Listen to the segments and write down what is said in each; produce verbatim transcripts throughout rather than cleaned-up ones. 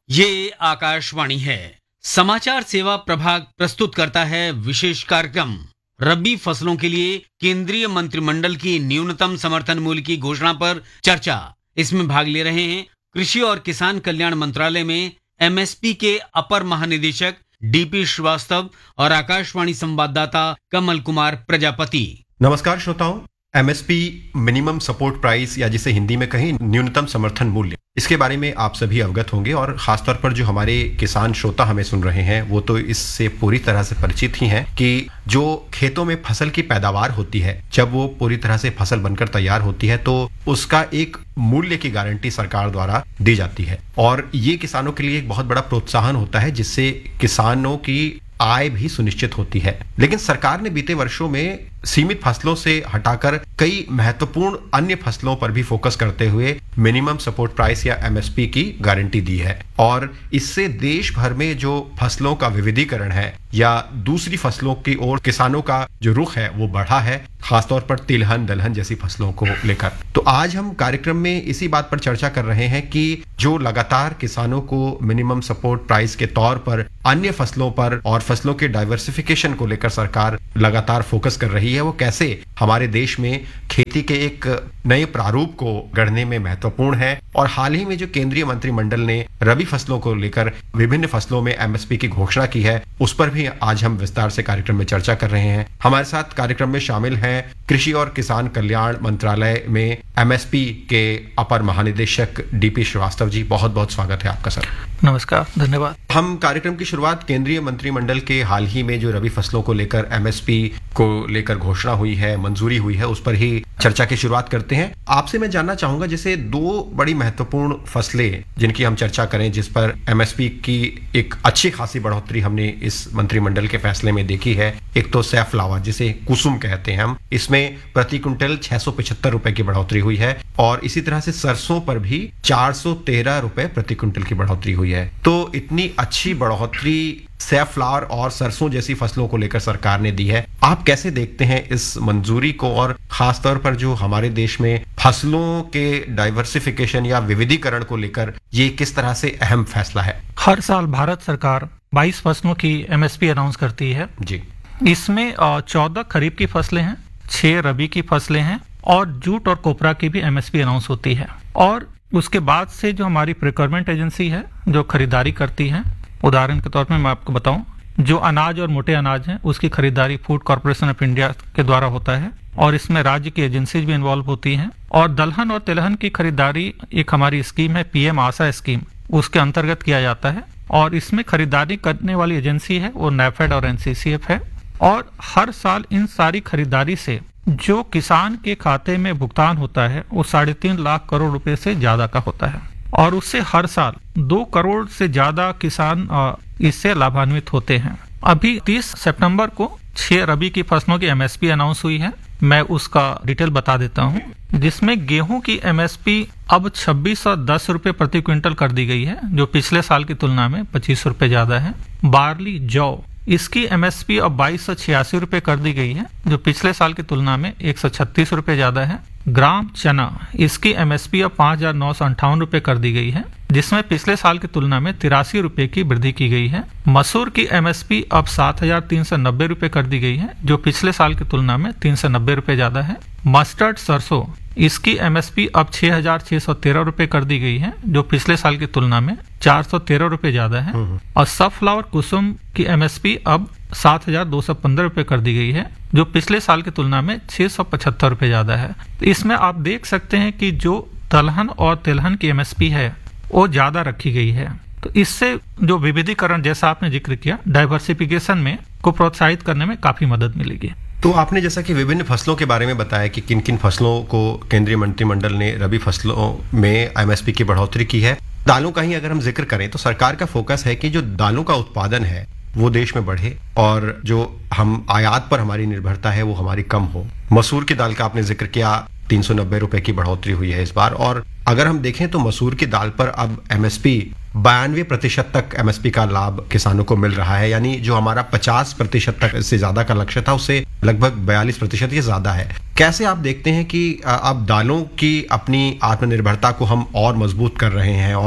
ये आकाशवाणी है। समाचार सेवा प्रभाग प्रस्तुत करता है विशेष कार्यक्रम रबी फसलों के लिए केंद्रीय मंत्रिमंडल की न्यूनतम समर्थन मूल्य की घोषणा पर चर्चा। इसमें भाग ले रहे हैं कृषि और किसान कल्याण मंत्रालय में एमएसपी के अपर महानिदेशक डीपी श्रीवास्तव और आकाशवाणी संवाददाता कमल कुमार प्रजापति। नमस्कार श्रोताओं, एमएसपी मिनिमम सपोर्ट प्राइस या जिसे हिंदी में कहें न्यूनतम समर्थन मूल्य, इसके बारे में आप सभी अवगत होंगे और खासतौर पर जो हमारे किसान श्रोता हमें सुन रहे हैं वो तो इससे पूरी तरह से परिचित ही हैं कि जो खेतों में फसल की पैदावार होती है, जब वो पूरी तरह से फसल बनकर तैयार होती है तो उसका एक मूल्य की गारंटी सरकार द्वारा दी जाती है और ये किसानों के लिए एक बहुत बड़ा प्रोत्साहन होता है जिससे किसानों की आय भी सुनिश्चित होती है। लेकिन सरकार ने बीते वर्षों में सीमित फसलों से हटाकर कई महत्वपूर्ण अन्य फसलों पर भी फोकस करते हुए मिनिमम सपोर्ट प्राइस या एमएसपी की गारंटी दी है और इससे देश भर में जो फसलों का विविधीकरण है या दूसरी फसलों की ओर किसानों का जो रुख है वो बढ़ा है, खासतौर पर तिलहन दलहन जैसी फसलों को लेकर। तो आज हम कार्यक्रम में इसी बात पर चर्चा कर रहे हैं कि जो लगातार किसानों को मिनिमम सपोर्ट प्राइस के तौर पर अन्य फसलों पर और फसलों के डाइवर्सिफिकेशन को लेकर सरकार लगातार फोकस कर रही है, वो कैसे हमारे देश में खेती के एक नए प्रारूप को गढ़ने में महत्वपूर्ण है। और हाल ही में जो केंद्रीय मंत्रिमंडल ने रबी फसलों को लेकर विभिन्न फसलों में एमएसपी की घोषणा की है, उस पर भी आज हम विस्तार से कार्यक्रम में चर्चा कर रहे हैं। हमारे साथ कार्यक्रम में शामिल हैं कृषि और किसान कल्याण मंत्रालय में एमएसपी के अपर महानिदेशक डीपी श्रीवास्तव जी। बहुत बहुत स्वागत है आपका सर। नमस्कार, धन्यवाद। हम कार्यक्रम की शुरुआत केंद्रीय मंत्रिमंडल के हाल ही में जो रबी फसलों को लेकर एमएसपी को लेकर घोषणा हुई है, मंजूरी हुई है, उस पर ही चर्चा की शुरुआत करते हैं। आपसे मैं जानना चाहूंगा, जैसे दो बड़ी महत्वपूर्ण फसलें जिनकी हम चर्चा करें, जिस पर एमएसपी की एक अच्छी खासी बढ़ोतरी हमने इस मंत्रिमंडल के फैसले में देखी है। एक तो सैफलावर जिसे कुसुम कहते हैं हम, इसमें प्रति क्विंटल छह सौ पचहत्तर रुपए की बढ़ोतरी हुई है और इसी तरह से सरसों पर भी चार सौ तेरह रुपए प्रति क्विंटल की बढ़ोतरी हुई है। तो इतनी अच्छी बढ़ोतरी सैफलावर और सरसों जैसी फसलों को लेकर सरकार ने दी है, आप कैसे देखते हैं इस मंजूरी को और खासतौर पर जो हमारे देश में फसलों के डाइवर्सिफिकेशन या विविधीकरण को लेकर ये किस तरह से अहम फैसला है? हर साल भारत सरकार बाईस फसलों की एमएसपी अनाउंस करती है जी। इसमें चौदह खरीफ की फसलें हैं, छह रबी की फसलें हैं और जूट और कोपरा की भी एमएसपी अनाउंस होती है। और उसके बाद से जो हमारी प्रोक्योरमेंट एजेंसी है जो खरीदारी करती है, उदाहरण के तौर पर मैं आपको बताऊं, जो अनाज और मोटे अनाज हैं उसकी खरीदारी फूड कॉर्पोरेशन ऑफ इंडिया के द्वारा होता है और इसमें राज्य की एजेंसीज भी इन्वॉल्व होती हैं। और दलहन और तिलहन की खरीदारी एक हमारी स्कीम है, पीएम आशा स्कीम, उसके अंतर्गत किया जाता है और इसमें खरीदारी करने वाली एजेंसी है वो नैफेड और एनसीसीएफ है। और हर साल इन सारी खरीदारी से जो किसान के खाते में भुगतान होता है वो साढ़े तीन लाख करोड़ रुपए से ज्यादा का होता है और उससे हर साल दो करोड़ से ज्यादा किसान इससे लाभान्वित होते हैं। अभी तीस सितंबर को छह रबी की फसलों की एमएसपी अनाउंस हुई है, मैं उसका डिटेल बता देता हूं, जिसमें गेहूं की एमएसपी अब छब्बीस सौ दस रुपए प्रति क्विंटल कर दी गई है जो पिछले साल की तुलना में पच्चीस रुपए ज्यादा है। बार्ली जौ, इसकी एमएसपी अब बाईस सौ छियासी रुपए कर दी गई है जो पिछले साल की तुलना में एक सौ छत्तीस रुपए ज्यादा है। ग्राम चना, इसकी एमएसपी अब पांच हजार नौ सौ अंठावन रुपए कर दी गई है जिसमें पिछले साल की तुलना में तिरासी रुपए की वृद्धि की गई है। मसूर की एमएसपी अब सात हजार तीन सौ नब्बे रुपए कर दी गई है जो पिछले साल की तुलना में तीन सौ नब्बे रुपए ज्यादा है। मस्टर्ड सरसों, इसकी एमएसपी अब छह हजार छह सौ तेरह रुपए कर दी गई है जो पिछले साल की तुलना में चार सौ तेरह रुपए ज्यादा है। और सनफ्लावर कुसुम की एमएसपी अब सात हजार दो सौ पंद्रह रुपए कर दी गई है जो पिछले साल की तुलना में छह सौ पचहत्तर रुपए ज्यादा है। तो इसमें आप देख सकते हैं कि जो दलहन और तिलहन की एमएसपी है वो ज्यादा रखी गई है। तो इससे जो विविधीकरण जैसा आपने जिक्र किया, डाइवर्सिफिकेशन में को प्रोत्साहित करने में काफी मदद मिलेगी। तो आपने जैसा कि विभिन्न फसलों के बारे में बताया कि किन किन फसलों को केंद्रीय मंत्रिमंडल ने रबी फसलों में एमएसपी की बढ़ोतरी की है। दालों का ही अगर हम जिक्र करें तो सरकार का फोकस है कि जो दालों का उत्पादन है वो देश में बढ़े और जो हम आयात पर हमारी निर्भरता है वो हमारी कम हो। मसूर की दाल का आपने जिक्र किया, तीन सौ नब्बे रुपए की बढ़ोतरी हुई है इस बार। और अगर हम देखें तो मसूर की दाल पर अब एमएसपी बानवे प्रतिशत तक एमएसपी का लाभ किसानों को मिल रहा है, यानी जो हमारा पचास प्रतिशत तक से ज्यादा का लक्ष्य था उससे लगभग बयालीस प्रतिशत ये ज्यादा है। कैसे आप देखते हैं कि अब दालों की अपनी आत्मनिर्भरता को हम और मजबूत कर रहे हैं और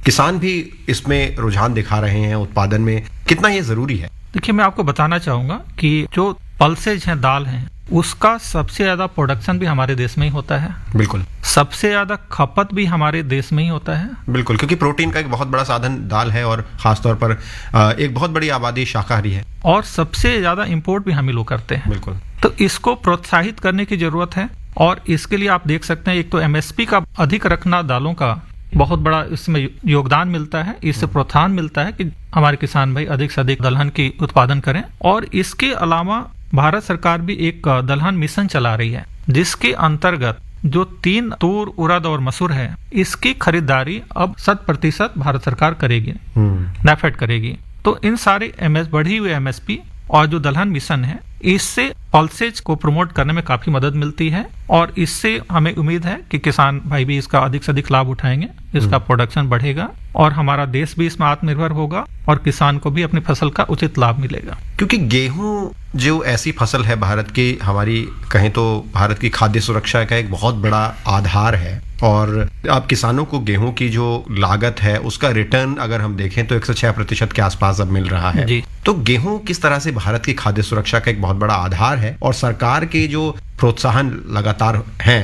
किसान भी इसमें रुझान दिखा रहे हैं उत्पादन में, कितना ये जरूरी है? देखिए, मैं आपको बताना चाहूंगा कि जो पल्सेज हैं, दाल हैं, उसका सबसे ज्यादा प्रोडक्शन भी हमारे देश में ही होता है। बिल्कुल। सबसे ज्यादा खपत भी हमारे देश में ही होता है। बिल्कुल, क्योंकि प्रोटीन का एक बहुत बड़ा साधन दाल है और खासतौर पर एक बहुत बड़ी आबादी शाकाहारी है। और सबसे ज्यादा इंपोर्ट भी हम ही लोग करते हैं। बिल्कुल। तो इसको प्रोत्साहित करने की जरूरत है और इसके लिए आप देख सकते हैं, एक तो एमएसपी का अधिक रखना दालों का बहुत बड़ा इसमें योगदान मिलता है। इससे प्रोत्साहन मिलता है कि हमारे किसान भाई अधिक से अधिक दलहन की उत्पादन करें। और इसके अलावा भारत सरकार भी एक दलहन मिशन चला रही है, जिसके अंतर्गत जो तीन तूर, उड़द और मसूर है, इसकी खरीदारी अब शत प्रतिशत भारत सरकार करेगी, नैफेड करेगी। तो इन सारे एमएस बढ़ी हुई एमएसपी और जो दलहन मिशन है, इससे पल्सेज को प्रमोट करने में काफी मदद मिलती है और इससे हमें उम्मीद है कि किसान भाई भी इसका अधिक से अधिक लाभ उठाएंगे, इसका प्रोडक्शन बढ़ेगा और हमारा देश भी इसमें आत्मनिर्भर होगा और किसान को भी अपनी फसल का उचित लाभ मिलेगा। क्योंकि गेहूं जो ऐसी फसल है भारत की, हमारी कहें तो भारत की खाद्य सुरक्षा का एक बहुत बड़ा आधार है और आप किसानों को गेहूं की जो लागत है उसका रिटर्न अगर हम देखें तो एक सौ छह प्रतिशत के आसपास अब मिल रहा है जी। तो गेहूं किस तरह से भारत की खाद्य सुरक्षा का एक बहुत बड़ा आधार है और सरकार के जो प्रोत्साहन लगातार हैं